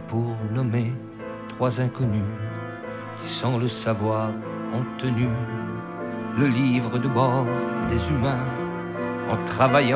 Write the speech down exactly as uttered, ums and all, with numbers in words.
pour nommer trois inconnus qui, sans le savoir, ont tenu le livre de bord des humains en travaillant